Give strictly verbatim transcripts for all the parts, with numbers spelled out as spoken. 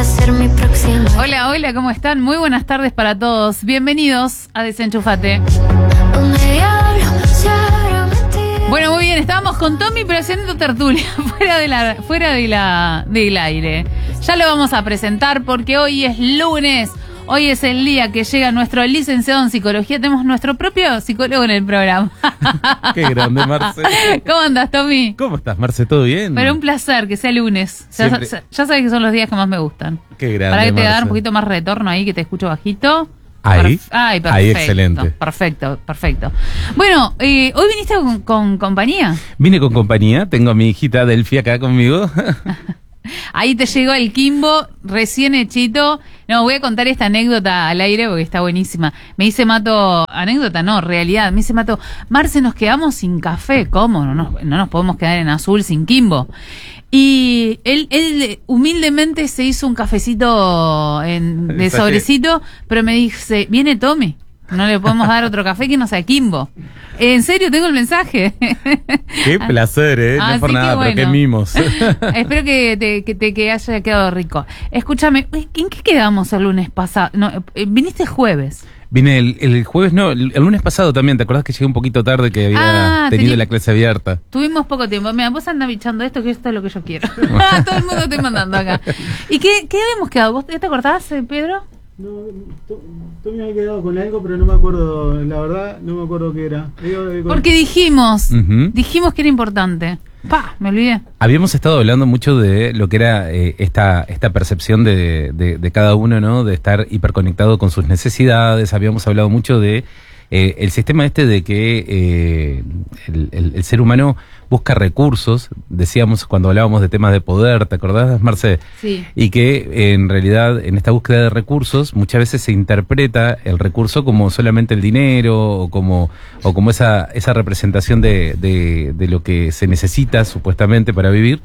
ser mi próxima. Hola, hola, ¿cómo están? Muy buenas tardes para todos. Bienvenidos a Desenchufate. Bueno, muy bien, estábamos con Tommy pero haciendo tertulia fuera de la, fuera de la, del aire. Ya lo vamos a presentar porque hoy es lunes. Hoy es el día que llega nuestro licenciado en psicología. Tenemos nuestro propio psicólogo en el programa. Qué grande, Marce. ¿Cómo andas, Tommy? ¿Cómo estás, Marce? ¿Todo bien? Pero un placer que sea lunes. Ya, Siempre... ya sabes que son los días que más me gustan. Qué grande, Para que te Marce. dar un poquito más retorno ahí, que te escucho bajito. Ahí, Perf Ay, perfecto, ahí excelente. Perfecto, perfecto. Bueno, eh, ¿hoy viniste con, con compañía? Vine con compañía, tengo a mi hijita Delphi acá conmigo. Ahí te llegó el Kimbo, recién hechito. No, voy a contar esta anécdota al aire porque está buenísima. Me dice Mato, anécdota no, realidad. Me dice Mato, Marce, nos quedamos sin café. ¿Cómo? No nos, no nos podemos quedar en azul sin Kimbo. Y él, él humildemente se hizo un cafecito en, de sobrecito, pero me dice, viene Tommy. No le podemos dar otro café que no sea Kimbo. En serio, tengo el mensaje. Qué placer, ¿eh? No es por nada, bueno. pero qué mimos. Espero que te, que te que haya quedado rico. Escúchame, ¿en qué quedamos el lunes pasado? No, viniste el jueves. Vine el, el jueves, no, el, el lunes pasado también. ¿Te acordás que llegué un poquito tarde que había ah, tenido tení... la clase abierta? Tuvimos poco tiempo. Mira, vos andás bichando esto, que esto es lo que yo quiero. Todo el mundo estoy mandando acá. ¿Y qué, qué habíamos quedado? ¿Vos te acordás, Pedro? No, Tommy me había quedado con algo, pero no me acuerdo, la verdad, no me acuerdo qué era. Porque dijimos, uh-huh. dijimos que era importante. Pa, me olvidé. Habíamos estado hablando mucho de lo que era eh, esta esta percepción de, de, de cada uno, ¿no? De estar hiperconectado con sus necesidades. Habíamos hablado mucho de eh, el sistema este de que eh, el, el, el ser humano busca recursos. Decíamos cuando hablábamos de temas de poder, ¿te acordás, Marce? Sí. Y que eh, en realidad en esta búsqueda de recursos muchas veces se interpreta el recurso como solamente el dinero o como o como esa esa representación de, de, de lo que se necesita supuestamente para vivir.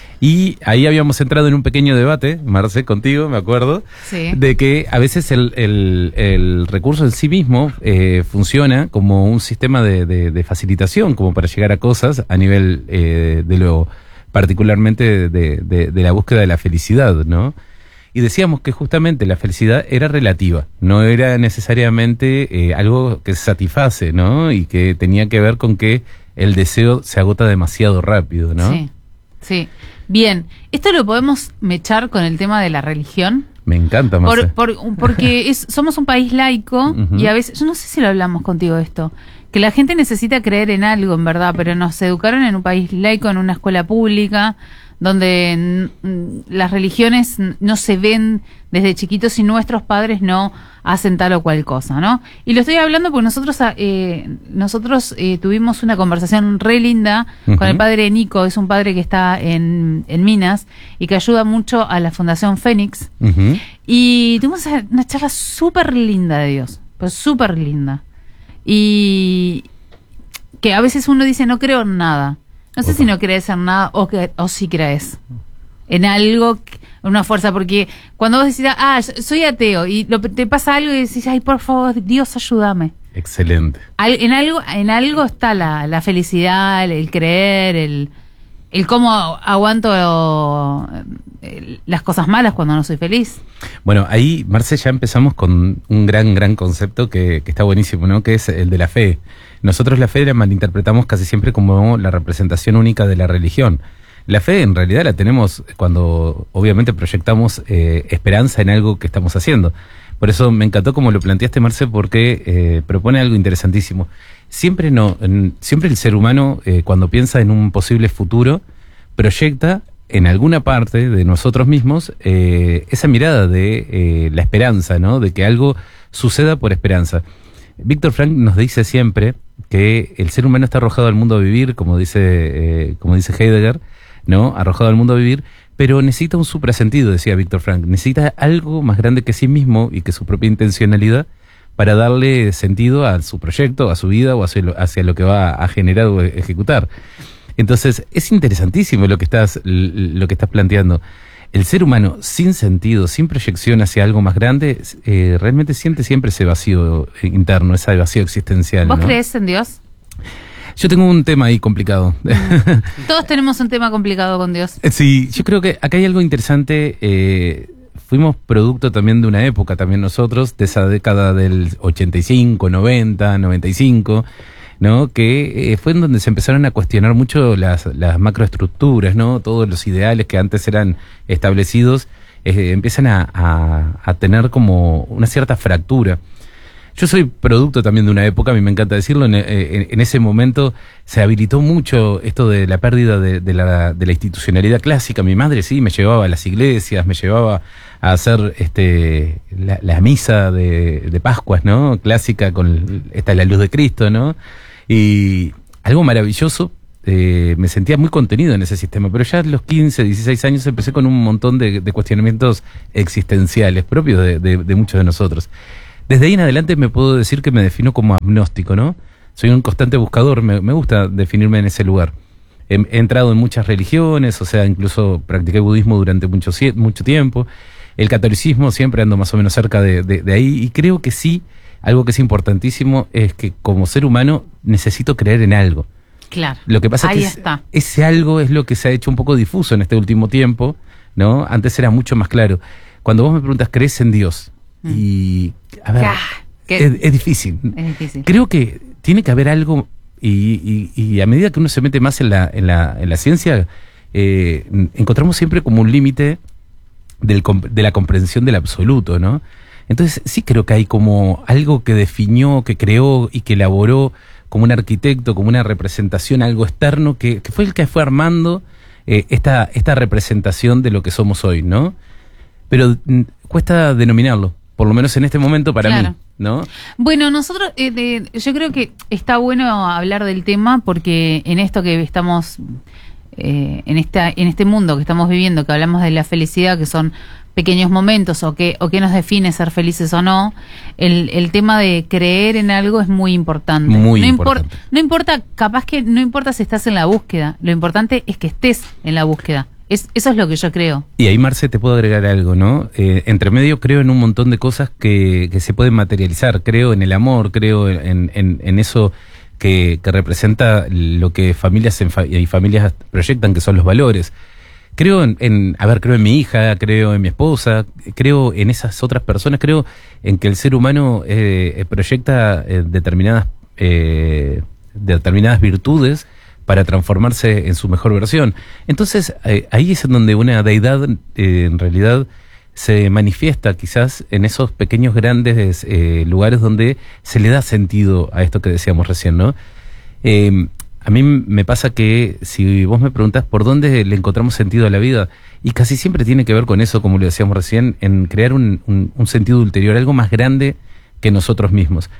Y ahí habíamos entrado en un pequeño debate, Marce, contigo, me acuerdo, sí. de que a veces el, el, el recurso en sí mismo eh, funciona como un sistema de, de, de facilitación, como para llegar a cosas a nivel eh, de lo particularmente de, de, de la búsqueda de la felicidad, ¿no? Y decíamos que justamente la felicidad era relativa, no era necesariamente eh, algo que satisface, ¿no? Y que tenía que ver con que el deseo se agota demasiado rápido, ¿no? Sí, sí. Bien, ¿esto lo podemos mechar con el tema de la religión? Me encanta, Marce. Por, por, porque es, somos un país laico uh-huh. y a veces, yo no sé si lo hablamos contigo esto, que la gente necesita creer en algo, en verdad, pero nos educaron en un país laico, en una escuela pública, donde n- n- las religiones n- no se ven desde chiquitos y nuestros padres no hacen tal o cual cosa, ¿no? Y lo estoy hablando porque nosotros eh, nosotros eh, tuvimos una conversación re linda uh-huh. con el padre Nico, es un padre que está en, en Minas y que ayuda mucho a la Fundación Fénix, uh-huh. y tuvimos una charla súper linda de Dios, pues súper linda, y que a veces uno dice no creo en nada. No sé Opa. si no crees en nada o, que, o si crees en algo, en una fuerza, porque cuando vos decís, ah, soy ateo, y lo, te pasa algo y decís, ay, por favor, Dios, ayúdame. Excelente. Al, en algo en algo está la, la felicidad, el, el creer, el, el cómo aguanto el, las cosas malas cuando no soy feliz. Bueno, ahí, Marce, ya empezamos con un gran, gran concepto que, que está buenísimo, ¿no? Que es el de la fe. Nosotros la fe la malinterpretamos casi siempre como la representación única de la religión. La fe en realidad la tenemos cuando obviamente proyectamos eh, esperanza en algo que estamos haciendo. Por eso me encantó como lo planteaste, Marce, porque eh, propone algo interesantísimo. Siempre no, en, siempre el ser humano eh, cuando piensa en un posible futuro proyecta en alguna parte de nosotros mismos eh, esa mirada de eh, la esperanza, ¿no? De que algo suceda por esperanza. Víctor Frank nos dice siempre que el ser humano está arrojado al mundo a vivir, como dice eh, como dice Heidegger, ¿no? Arrojado al mundo a vivir, pero necesita un suprasentido, decía Víctor Frank. Necesita algo más grande que sí mismo y que su propia intencionalidad para darle sentido a su proyecto, a su vida o hacia lo, hacia lo que va a generar o ejecutar. Entonces, es interesantísimo lo que estás, lo que estás planteando. El ser humano sin sentido, sin proyección hacia algo más grande, eh, realmente siente siempre ese vacío interno, ese vacío existencial. ¿Vos ¿no? crees en Dios? Yo tengo un tema ahí complicado. Todos tenemos un tema complicado con Dios. Sí, yo creo que acá hay algo interesante. Eh, fuimos producto también de una época, también nosotros, de esa década del ochenta y cinco, noventa, noventa y cinco, ¿no? Que eh, fue en donde se empezaron a cuestionar mucho las, las macroestructuras, ¿no? Todos los ideales que antes eran establecidos eh, empiezan a, a, a tener como una cierta fractura. Yo soy producto también de una época, a mí me encanta decirlo, en, en, en ese momento se habilitó mucho esto de la pérdida de, de, la, de la institucionalidad clásica. Mi madre sí me llevaba a las iglesias, me llevaba a hacer este la, la misa de, de Pascuas, ¿no? Clásica con esta la luz de Cristo, ¿no? Y algo maravilloso, eh, me sentía muy contenido en ese sistema, pero ya a los quince, dieciséis años empecé con un montón de, de cuestionamientos existenciales propios de, de, de muchos de nosotros. Desde ahí en adelante me puedo decir que me defino como agnóstico, ¿no? Soy un constante buscador, me, me gusta definirme en ese lugar. He, he entrado en muchas religiones, o sea, incluso practiqué budismo durante mucho, mucho tiempo. El catolicismo siempre ando más o menos cerca de, de, de ahí, y creo que sí, algo que es importantísimo es que como ser humano necesito creer en algo. Claro, lo que pasa ahí es que está. Es, ese algo es lo que se ha hecho un poco difuso en este último tiempo, ¿no? Antes era mucho más claro. Cuando vos me preguntas, ¿crees en Dios? Mm. Y, a ver, ah, es, es difícil. Es difícil. Creo que tiene que haber algo, y, y, y a medida que uno se mete más en la, en la, en la ciencia, eh, encontramos siempre como un límite del, de la comprensión del absoluto, ¿no? Entonces sí creo que hay como algo que definió, que creó y que elaboró como un arquitecto, como una representación, algo externo, que, que fue el que fue armando eh, esta, esta representación de lo que somos hoy, ¿no? Pero mm, cuesta denominarlo, por lo menos en este momento para claro. mí, ¿no? Bueno, nosotros, eh, de, yo creo que está bueno hablar del tema porque en esto que estamos, eh, en esta, en este mundo que estamos viviendo, que hablamos de la felicidad, que son pequeños momentos o que, o que nos define ser felices o no, el, el tema de creer en algo es muy importante. Muy no importante. Impor, no importa, capaz que no importa si estás en la búsqueda, lo importante es que estés en la búsqueda. Es, eso es lo que yo creo. Y ahí, Marce, te puedo agregar algo, ¿no? Eh, entre medio creo en un montón de cosas que, que se pueden materializar. Creo en el amor, creo en, en, en eso que, que representa lo que familias en fa y familias proyectan, que son los valores. Creo en, en, a ver, creo en mi hija, creo en mi esposa, creo en esas otras personas, creo en que el ser humano eh, proyecta eh, determinadas, eh, determinadas virtudes para transformarse en su mejor versión. Entonces, eh, ahí es en donde una deidad eh, en realidad se manifiesta quizás en esos pequeños grandes eh, lugares donde se le da sentido a esto que decíamos recién, ¿no? Eh, a mí me pasa que si vos me preguntás por dónde le encontramos sentido a la vida, y casi siempre tiene que ver con eso, como lo decíamos recién, en crear un, un, un sentido ulterior, algo más grande que nosotros mismos.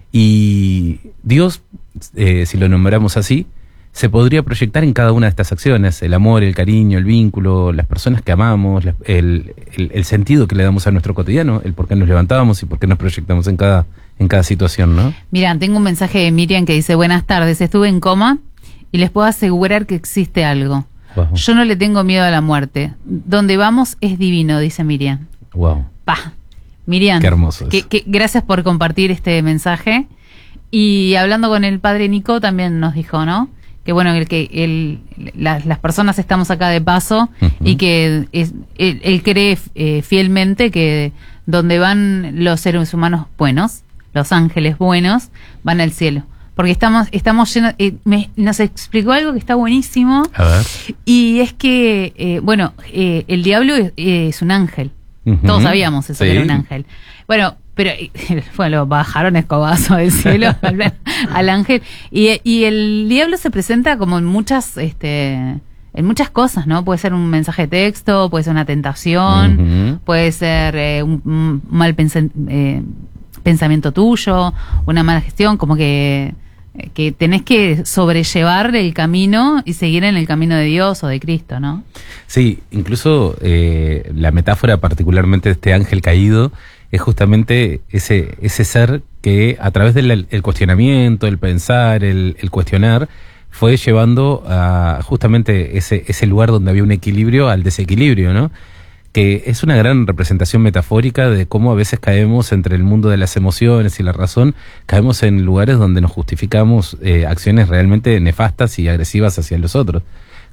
Y Dios, eh, si lo nombramos así, se podría proyectar en cada una de estas acciones: el amor, el cariño, el vínculo, las personas que amamos, la, el, el, el sentido que le damos a nuestro cotidiano, el por qué nos levantamos y por qué nos proyectamos en cada, en cada situación, ¿no? Mira, tengo un mensaje de Miriam que dice: buenas tardes, estuve en coma y les puedo asegurar que existe algo. Wow. Yo no le tengo miedo a la muerte. Donde vamos es divino, dice Miriam. Wow. Pa. Miriam, qué hermoso. Que, que, gracias por compartir este mensaje. Y hablando con el padre Nico también nos dijo, ¿no? Que bueno, el que el, la, las personas estamos acá de paso uh-huh. y que es, él, él cree eh, fielmente que donde van los seres humanos buenos, los ángeles buenos, van al cielo. Porque estamos estamos llenos, eh, me, nos explicó algo que está buenísimo. A ver. Y es que, eh, bueno, eh, el diablo es, es un ángel. Uh-huh. Todos sabíamos eso, sí. Que era un ángel. Bueno, pero bueno, lo bajaron escobazo del cielo al, al ángel. Y, y el diablo se presenta como en muchas, este, en muchas cosas, ¿no? Puede ser un mensaje de texto, puede ser una tentación, uh-huh. puede ser eh, un, un mal pensa- eh, pensamiento tuyo, una mala gestión, como que que tenés que sobrellevar el camino y seguir en el camino de Dios o de Cristo, ¿no? Sí, incluso eh, la metáfora particularmente de este ángel caído es justamente ese ese ser que a través del el cuestionamiento, el pensar, el, el cuestionar, fue llevando a justamente ese ese lugar donde había un equilibrio al desequilibrio, ¿no? Que es una gran representación metafórica de cómo a veces caemos entre el mundo de las emociones y la razón, caemos en lugares donde nos justificamos eh, acciones realmente nefastas y agresivas hacia los otros.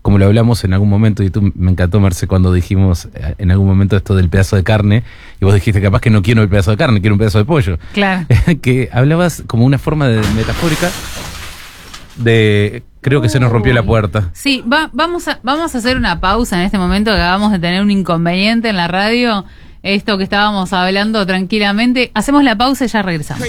como lo hablamos en algún momento, y tú me encantó, Marce, cuando dijimos eh, en algún momento esto del pedazo de carne, y vos dijiste, capaz que no quiero el pedazo de carne, quiero un pedazo de pollo. Claro. Que hablabas como una forma de metafórica de... Creo que se nos rompió la puerta. Sí, va, vamos, a, vamos a hacer una pausa en este momento, que acabamos de tener un inconveniente en la radio. Esto que estábamos hablando tranquilamente. Hacemos la pausa y ya regresamos.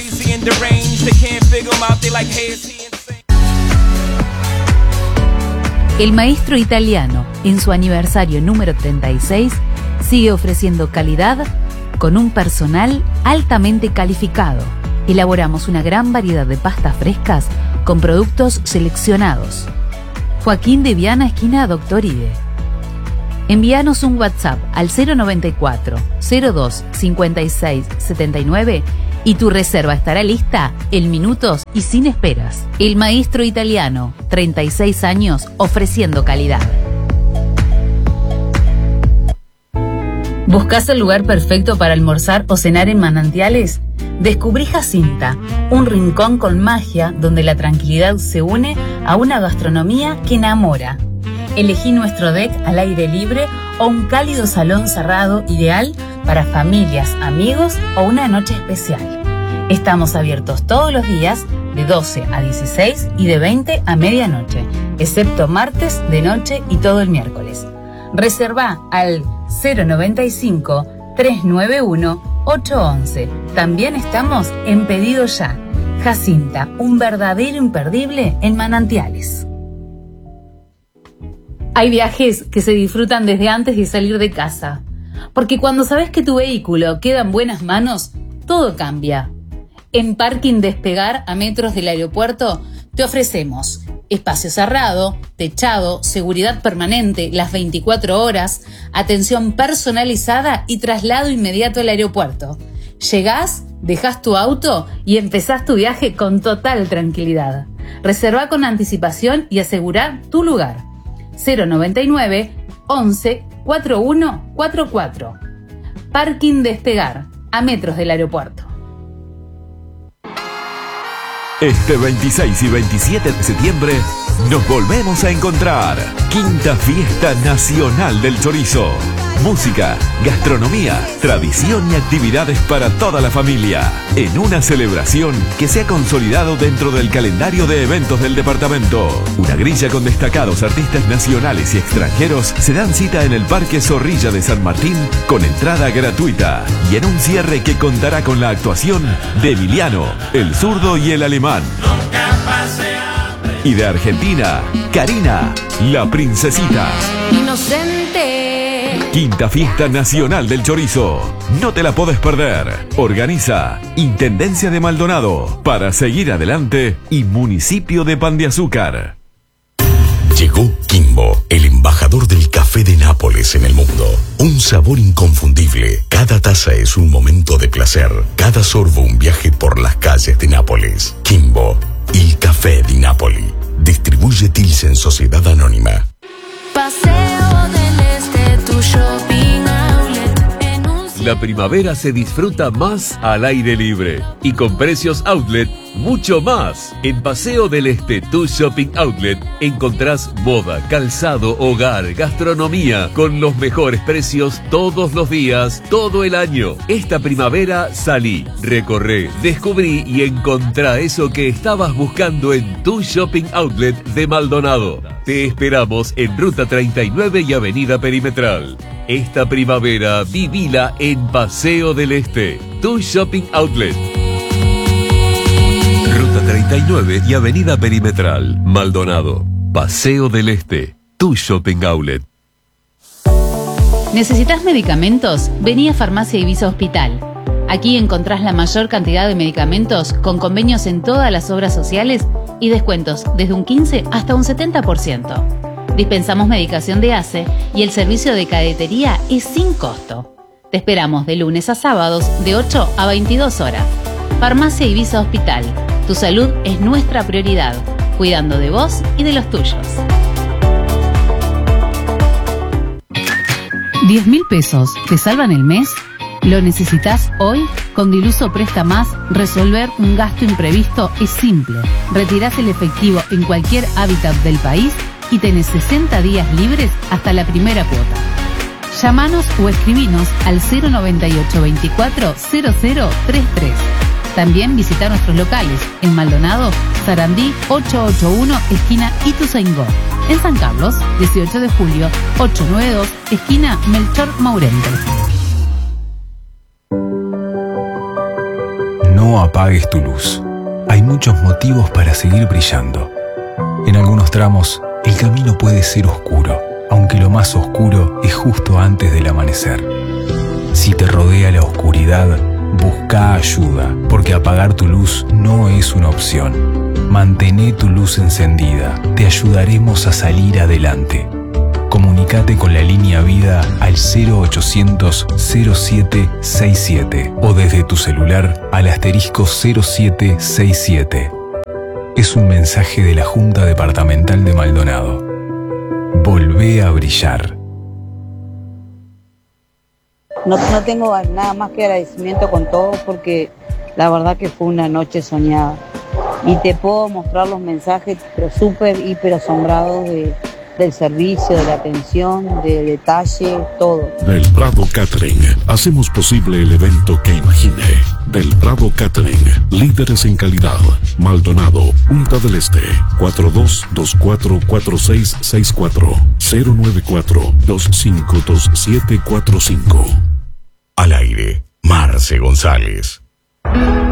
El maestro italiano, en su aniversario número treinta y seis, sigue ofreciendo calidad con un personal altamente calificado. Elaboramos una gran variedad de pastas frescas con productos seleccionados. Joaquín de Viana, esquina Doctor Ide. Envíanos un WhatsApp al cero noventa y cuatro, cero dos, cincuenta y seis, setenta y nueve y tu reserva estará lista en minutos y sin esperas. El maestro italiano, treinta y seis años ofreciendo calidad. ¿Buscás el lugar perfecto para almorzar o cenar en Manantiales? Descubrí Jacinta, un rincón con magia donde la tranquilidad se une a una gastronomía que enamora. Elegí nuestro deck al aire libre o un cálido salón cerrado ideal para familias, amigos o una noche especial. Estamos abiertos todos los días de doce a dieciséis y de veinte a medianoche, excepto martes de noche y todo el miércoles. Reserva al cero noventa y cinco, trescientos noventa y uno, ochocientos once. También estamos en Pedido Ya. Jacinta, un verdadero imperdible en Manantiales. Hay viajes que se disfrutan desde antes de salir de casa, porque cuando sabes que tu vehículo queda en buenas manos, todo cambia. En Parking Despegar, a metros del aeropuerto, te ofrecemos espacio cerrado, techado, seguridad permanente las veinticuatro horas, atención personalizada y traslado inmediato al aeropuerto. Llegás, dejás tu auto y empezás tu viaje con total tranquilidad. Reserva con anticipación y asegura tu lugar. cero noventa y nueve, once, cuarenta y uno cuarenta y cuatro. Parking Despegar, a metros del aeropuerto. Este veintiséis y veintisiete de septiembre nos volvemos a encontrar. Quinta Fiesta Nacional del Chorizo. Música, gastronomía, tradición y actividades para toda la familia. En una celebración que se ha consolidado dentro del calendario de eventos del departamento. Una grilla con destacados artistas nacionales y extranjeros se dan cita en el Parque Zorrilla de San Martín con entrada gratuita. Y en un cierre que contará con la actuación de Emiliano, el zurdo y el alemán. Y de Argentina, Karina, la princesita. Inocente. Quinta Fiesta Nacional del Chorizo. No te la podés perder. Organiza Intendencia de Maldonado para seguir adelante y Municipio de Pan de Azúcar. Llegó Kimbo, el embajador del café de Nápoles en el mundo. Un sabor inconfundible. Cada taza es un momento de placer. Cada sorbo un viaje por las calles de Nápoles. Kimbo, el café di Napoli. Distribuye Tilsen Sociedad Anónima. Paseo del Este, tu shopping outlet. En un... La primavera se disfruta más al aire libre y con precios outlet mucho más. En Paseo del Este, tu shopping outlet, encontrás moda, calzado, hogar, gastronomía con los mejores precios todos los días, todo el año. Esta primavera salí, recorré, descubrí y encontrá eso que estabas buscando en tu shopping outlet de Maldonado. Te esperamos en Ruta treinta y nueve y Avenida Perimetral. Esta primavera vivila en Paseo del Este, tu shopping outlet. Ruta treinta y nueve y Avenida Perimetral, Maldonado. Paseo del Este, tu shopping outlet. ¿Necesitas medicamentos? Vení a Farmacia Ibiza Hospital. Aquí encontrás la mayor cantidad de medicamentos con convenios en todas las obras sociales y descuentos desde un quince hasta un setenta por ciento. Dispensamos medicación de A C E y el servicio de cadetería es sin costo. Te esperamos de lunes a sábados de ocho a veintidós horas. Farmacia Ibiza Hospital. Tu salud es nuestra prioridad, cuidando de vos y de los tuyos. ¿diez mil pesos te salvan el mes? ¿Lo necesitas hoy? Con Diluso Presta Más, resolver un gasto imprevisto es simple. Retirás el efectivo en cualquier hábitat del país y tenés sesenta días libres hasta la primera cuota. Llámanos o escribinos al cero noventa y ocho veinticuatro cero cero treinta y tres. También visita nuestros locales en Maldonado, Sarandí ochocientos ochenta y uno, esquina Ituzaingó. En San Carlos, dieciocho de julio, ochocientos noventa y dos, esquina Melchor Maurente. No apagues tu luz. Hay muchos motivos para seguir brillando. En algunos tramos, el camino puede ser oscuro, aunque lo más oscuro es justo antes del amanecer. Si te rodea la oscuridad, busca ayuda, porque apagar tu luz no es una opción. Mantené tu luz encendida, te ayudaremos a salir adelante. Comunicate con la línea Vida al cero ochocientos cero siete sesenta y siete o desde tu celular al asterisco cero siete sesenta y siete. Es un mensaje de la Junta Departamental de Maldonado. Volvé a brillar. No, no tengo nada más que agradecimiento con todos porque la verdad que fue una noche soñada. Y te puedo mostrar los mensajes, pero súper, hiper asombrados de, del servicio, de la atención, de detalle, todo. Del Prado Catering, hacemos posible el evento que imaginé. Del Prado Catering, líderes en calidad. Maldonado, Punta del Este, cuatro dos dos cuatro cuatro seis seis cuatro, cero nueve cuatro dos cinco dos siete cuatro cinco. Al aire, Marce González.